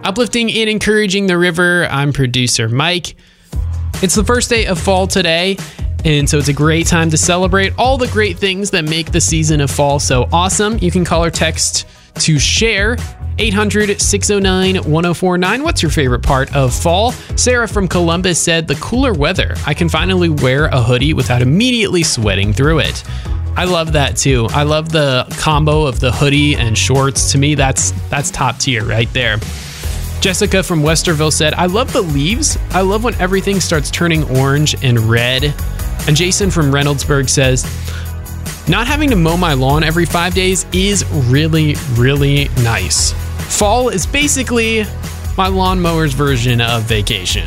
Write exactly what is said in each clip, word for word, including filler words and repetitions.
Uplifting and encouraging the river, I'm producer Mike. It's the first day of fall today, and so it's a great time to celebrate all the great things that make the season of fall so awesome. You can call or text to share eight hundred, six oh nine, one oh four nine. What's your favorite part of fall? Sarah from Columbus said, the cooler weather. I can finally wear a hoodie without immediately sweating through it. I love that too. I love the combo of the hoodie and shorts. To me, that's that's top tier right there. Jessica from Westerville said, I love the leaves. I love when everything starts turning orange and red. And Jason from Reynoldsburg says, not having to mow my lawn every five days is really, really nice. Fall is basically my lawnmower's version of vacation.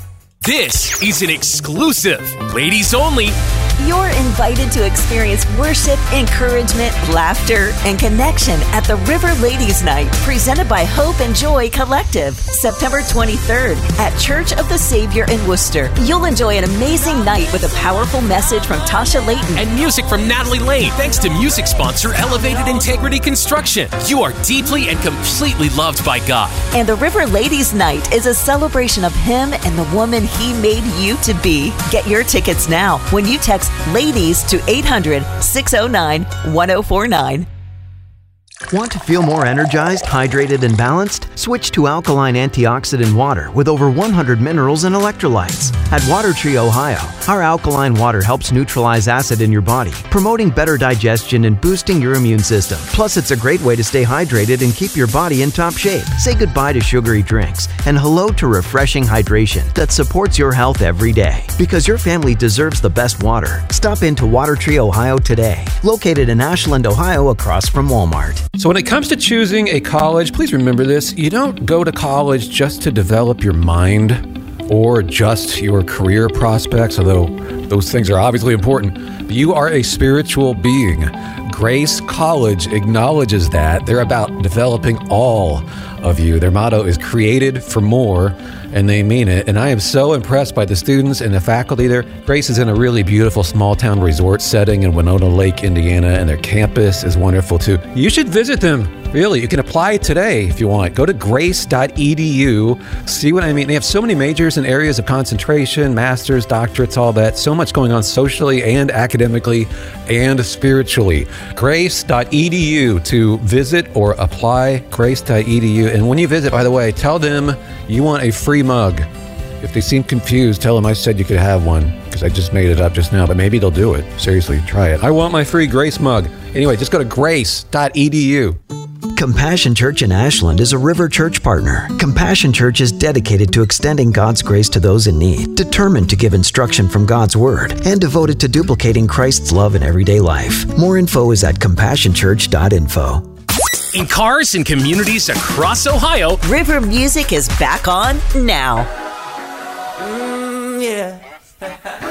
This is an exclusive, ladies only. You're invited to experience worship, encouragement, laughter, and connection at the River Ladies Night, presented by Hope and Joy Collective, September twenty-third at Church of the Savior in Worcester. You'll enjoy an amazing night with a powerful message from Tasha Layton and music from Natalie Lane. Thanks to music sponsor Elevated Integrity Construction. You are deeply and completely loved by God. And the River Ladies Night is a celebration of Him and the woman He made you to be. Get your tickets now when you text LADIES to eight hundred, six oh nine, one oh four nine. Want to feel more energized, hydrated, and balanced? Switch to alkaline antioxidant water with over one hundred minerals and electrolytes. At Water Tree Ohio, our alkaline water helps neutralize acid in your body, promoting better digestion and boosting your immune system. Plus, it's a great way to stay hydrated and keep your body in top shape. Say goodbye to sugary drinks and hello to refreshing hydration that supports your health every day. Because your family deserves the best water. Stop into Water Tree Ohio today. Located in Ashland, Ohio, across from Walmart. So when it comes to choosing a college, please remember this. You don't go to college just to develop your mind or just your career prospects, although those things are obviously important. But you are a spiritual being. Grace College acknowledges that. They're about developing all of you. Their motto is created for more, and they mean it. And I am so impressed by the students and the faculty there. Grace is in a really beautiful small town resort setting in Winona Lake, Indiana, and their campus is wonderful too. You should visit them. Really, you can apply today if you want. Go to grace dot e d u. See what I mean? They have so many majors and areas of concentration, masters, doctorates, all that. So much going on socially and academically and spiritually. grace dot e d u to visit or apply. grace dot e d u. And when you visit, by the way, tell them you want a free mug. If they seem confused, tell them I said you could have one, because I just made it up just now, but maybe they'll do it. Seriously, try it. I want my free Grace mug. Anyway, just go to grace dot e d u. Compassion Church in Ashland is a River Church partner. Compassion Church is dedicated to extending God's grace to those in need, determined to give instruction from God's Word, and devoted to duplicating Christ's love in everyday life. More info is at compassion church dot info. In cars and communities across Ohio, River Music is back on now. Mm, yeah.